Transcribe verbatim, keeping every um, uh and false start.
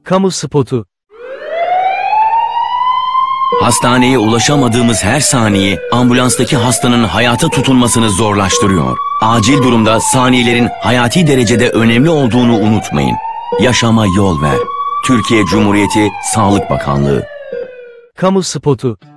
Kamu spotu. Hastaneye ulaşamadığımız her saniye ambulanstaki hastanın hayata tutunmasını zorlaştırıyor. Acil durumda saniyelerin hayati derecede önemli olduğunu unutmayın. Yaşama yol ver. Türkiye Cumhuriyeti Sağlık Bakanlığı. Kamu spotu.